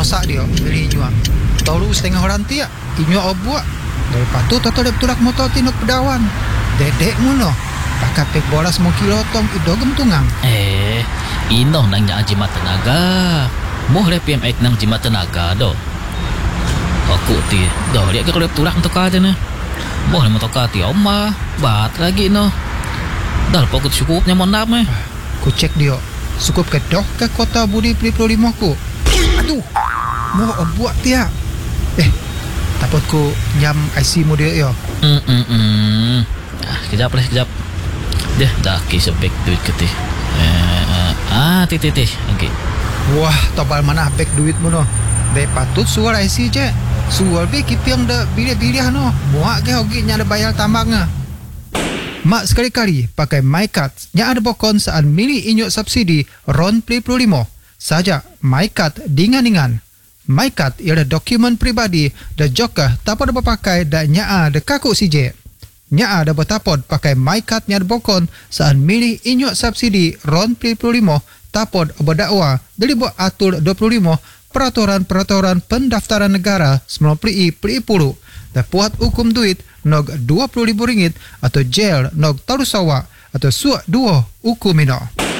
nosak dia beli inyo tolu setengah orang tiak inyo obuak dari patu toto dep turak motor tinuk pedawan dedek muno pakai pek bolas mau kilotong idogem tungang ino nang nya jimat tenaga moh le PMX nang jimat tenaga do aku ti do dia ke lep turak untuk aja na moh le motor ka ti oma bat lagi no dal pokok cukupnya mon dap ku cek dia cukup ke doh ke kota Budi 25 ku aduh mau obuak tiak takut ku nyam IC mu dia yo kejap deh dah kisebek duit ketih tih okey wah tobal mana bek duit mu no be patut suar IC je suar be kipiang da bilih-bilih no muak ke hogi nya ada bayar tambangnya mak sekali-kali pakai MyCard nya ada bokon saat milih inyuk subsidi RON 25 saja MyCard dingan-dingan MyCard ialah dokumen pribadi dan juga tapod berpakai dan nya ada kaku CJ nya ada bertapod pakai MyCard nya ada bokon saat milih inyuk subsidi RON 25 tapod berdakwa dari buat atur 25 peraturan pendaftaran negara 90 dan puat hukum duit nog RM20,000 atau jail nog tarusawa atau suak 2 hukum ino.